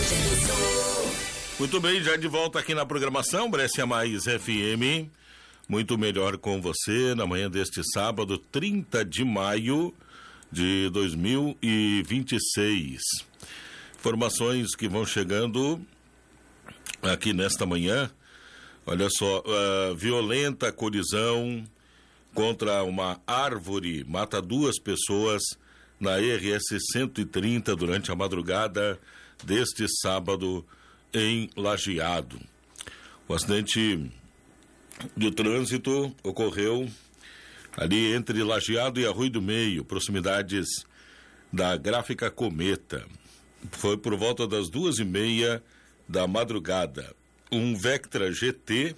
Muito bem, já de volta aqui na programação Brescia Mais FM, muito melhor com você na manhã deste sábado, 30 de maio de 2026. Informações que vão chegando aqui nesta manhã. Olha só, violenta colisão contra uma árvore mata 2 pessoas na RS 130 durante a madrugada deste sábado em Lajeado. O acidente de trânsito ocorreu ali entre Lajeado e Arroio do Meio, proximidades da Gráfica Cometa. Foi por volta das 2:30 da madrugada. Um Vectra GT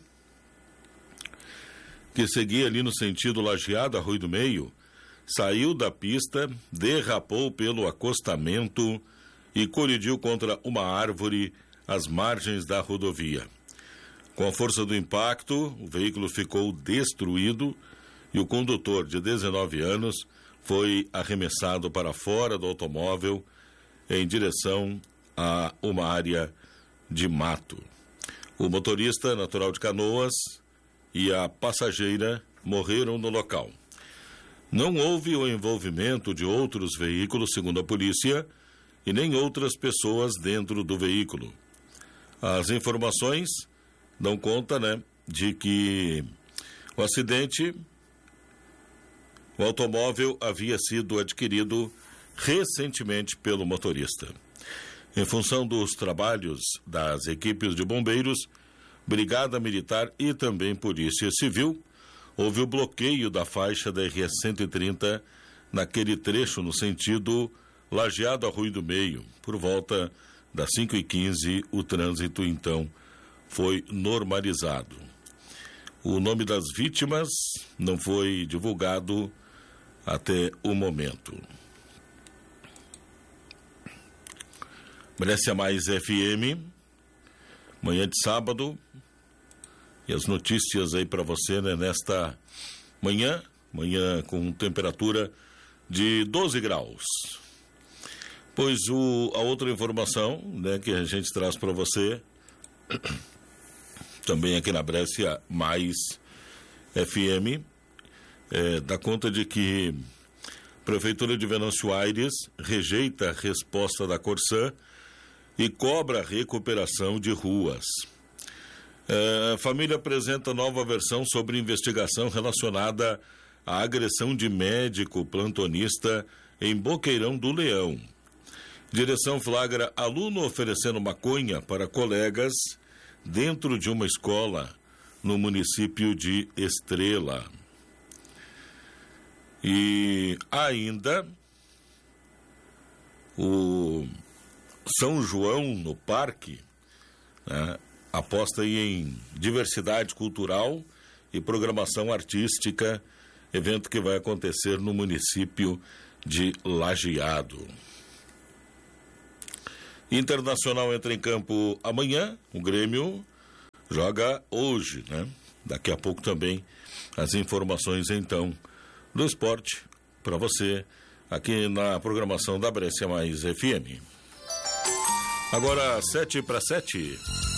que seguia ali no sentido Lajeado, Arroio do Meio, saiu da pista, derrapou pelo acostamento e colidiu contra uma árvore às margens da rodovia. Com a força do impacto, o veículo ficou destruído e o condutor, de 19 anos, foi arremessado para fora do automóvel em direção a uma área de mato. O motorista, natural de Canoas, e a passageira morreram no local. Não houve o envolvimento de outros veículos, segundo a polícia, e nem outras pessoas dentro do veículo. As informações dão conta, de que o acidente, o automóvel havia sido adquirido recentemente pelo motorista. Em função dos trabalhos das equipes de bombeiros, Brigada Militar e também Polícia Civil, houve o bloqueio da faixa da RS 130 naquele trecho no sentido Lajeado Arroio do Meio. Por volta das 5:15, o trânsito então foi normalizado. O nome das vítimas não foi divulgado até o momento. Brescia Mais FM, manhã de sábado, e as notícias aí para você, nesta manhã com temperatura de 12 graus. Pois a outra informação, que a gente traz para você, também aqui na Brescia Mais FM, dá conta de que a Prefeitura de Venâncio Aires rejeita a resposta da Corsã e cobra a recuperação de ruas. A família apresenta nova versão sobre investigação relacionada à agressão de médico plantonista em Boqueirão do Leão. Direção flagra aluno oferecendo maconha para colegas dentro de uma escola no município de Estrela. E ainda o São João no Parque, aposta aí em diversidade cultural e programação artística, evento que vai acontecer no município de Lajeado. Internacional entra em campo amanhã, o Grêmio joga hoje, Daqui a pouco também as informações então do esporte para você aqui na programação da Brescia Mais FM. Agora 7:07.